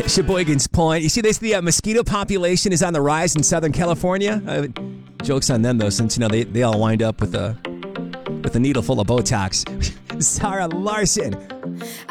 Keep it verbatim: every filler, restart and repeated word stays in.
Sheboygan's Point. You see, this the uh, mosquito population is on the rise in Southern California. Uh, jokes on them, though, since, you know, they, they all wind up with a, with a needle full of Botox. Sarah Larson.